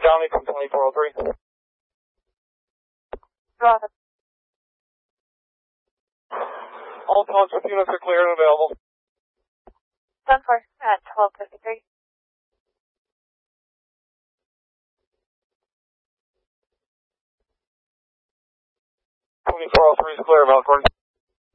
Downey from 2403. Go ahead. All township units are clear and available. 10-4 at 12:53. 2403 is clear, Valcourt.